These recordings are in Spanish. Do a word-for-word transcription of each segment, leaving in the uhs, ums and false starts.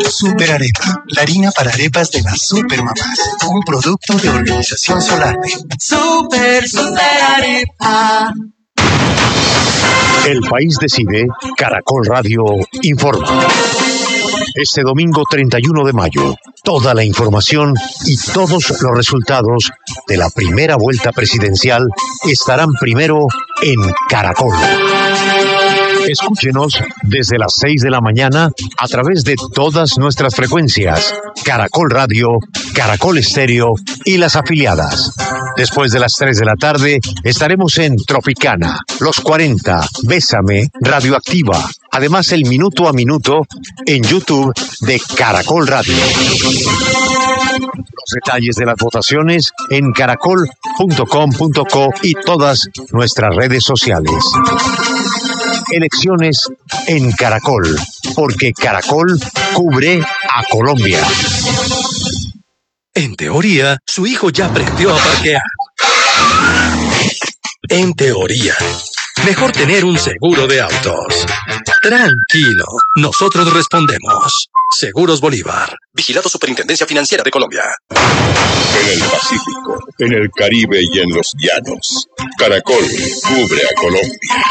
Super Arepa, la harina para arepas de las supermamás. Un producto de Organización Solarte. Super, super arepa. El país decide, Caracol Radio informa. Este domingo treinta y uno de mayo, toda la información y todos los resultados de la primera vuelta presidencial estarán primero en Caracol. Escúchenos desde las seis de la mañana a través de todas nuestras frecuencias, Caracol Radio, Caracol Estéreo y las afiliadas. Después de las tres de la tarde estaremos en Tropicana, Los cuarenta, Bésame, Radioactiva. Además, el minuto a minuto en YouTube de Caracol Radio. Los detalles de las votaciones en caracol punto com punto co y todas nuestras redes sociales. Elecciones en Caracol, porque Caracol cubre a Colombia. En teoría, su hijo ya aprendió a parquear. En teoría, mejor tener un seguro de autos. Tranquilo, nosotros respondemos. Seguros Bolívar. Vigilado Superintendencia Financiera de Colombia. En el Pacífico, en el Caribe y en los llanos, Caracol cubre a Colombia.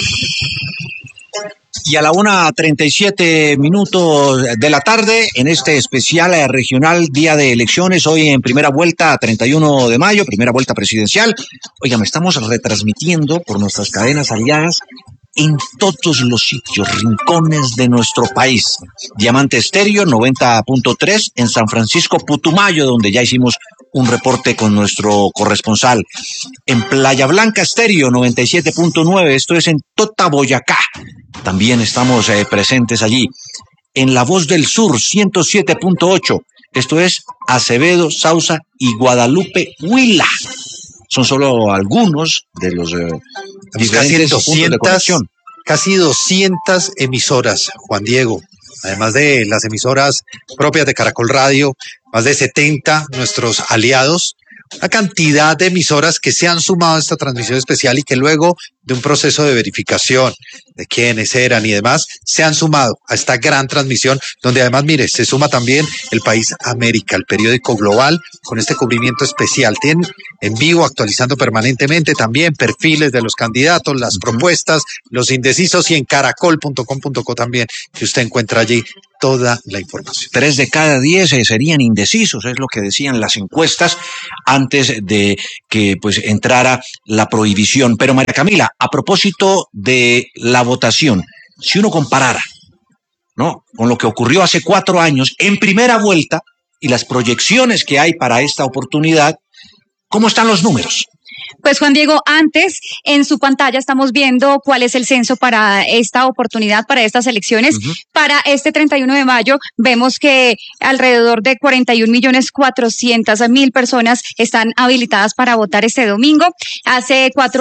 Y a la una treinta y siete minutos de la tarde, en este especial regional Día de Elecciones, hoy en primera vuelta, treinta y uno de mayo, primera vuelta presidencial. Oigan, estamos retransmitiendo por nuestras cadenas aliadas en todos los sitios, rincones de nuestro país. Diamante Estéreo noventa punto tres en San Francisco Putumayo, donde ya hicimos un reporte con nuestro corresponsal. En Playa Blanca Estéreo noventa y siete punto nueve, esto es en Tota, Boyacá. También estamos eh, presentes allí. En La Voz del Sur ciento siete punto ocho, esto es Acevedo, Sausa y Guadalupe, Huila. Son solo algunos de los eh, diferentes puntos de conexión. Casi doscientas emisoras, Juan Diego, además de las emisoras propias de Caracol Radio, más de setenta nuestros aliados, una cantidad de emisoras que se han sumado a esta transmisión especial y que luego de un proceso de verificación de quiénes eran y demás, se han sumado a esta gran transmisión, donde además, mire, se suma también el País América, el periódico global, con este cubrimiento especial. Tienen en vivo, actualizando permanentemente también perfiles de los candidatos, las propuestas, los indecisos, y en caracol punto com punto co también, que usted encuentra allí toda la información. Tres de cada diez serían indecisos, es lo que decían las encuestas antes de que pues entrara la prohibición. Pero María Camila, a propósito de la votación, si uno comparara, ¿no?, con lo que ocurrió hace cuatro años en primera vuelta y las proyecciones que hay para esta oportunidad, ¿cómo están los números? Pues Juan Diego, antes en su pantalla estamos viendo cuál es el censo para esta oportunidad, para estas elecciones. Uh-huh. Para este treinta y uno de mayo vemos que alrededor de cuarenta y un millones cuatrocientas mil personas están habilitadas para votar este domingo. Hace cuatro